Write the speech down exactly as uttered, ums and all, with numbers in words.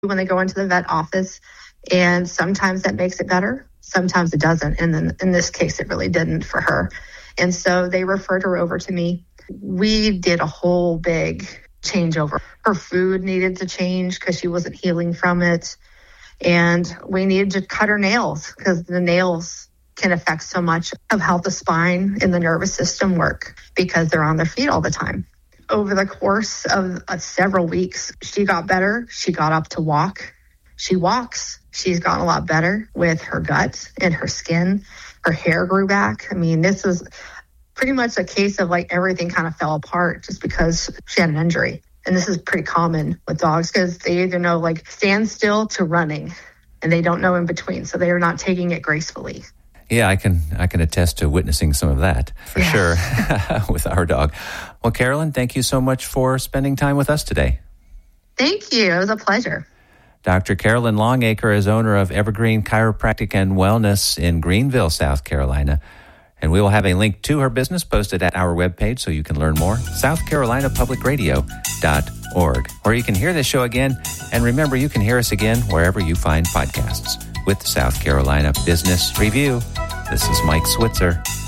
when they go into the vet office, and sometimes that makes it better. Sometimes it doesn't. And then in this case, it really didn't for her. And so they referred her over to me. We did a whole big changeover. Her food needed to change because she wasn't healing from it. And we needed to cut her nails because the nails can affect so much of how the spine and the nervous system work because they're on their feet all the time. Over the course of uh, several weeks, she got better. She got up to walk. She walks. She's gotten a lot better with her gut and her skin. Her hair grew back. I mean, this was pretty much a case of like everything kind of fell apart just because she had an injury. And this is pretty common with dogs because they either know like stand still to running and they don't know in between. So they are not taking it gracefully. Yeah, I can I can attest to witnessing some of that for yeah. sure with our dog. Well, Carolyn, thank you so much for spending time with us today. Thank you. It was a pleasure. Doctor Carolyn Longacre is owner of Evergreen Chiropractic and Wellness in Greenville, South Carolina. And we will have a link to her business posted at our webpage so you can learn more, south carolina public radio dot org. Or you can hear this show again. And remember, you can hear us again wherever you find podcasts. With South Carolina Business Review, this is Mike Switzer.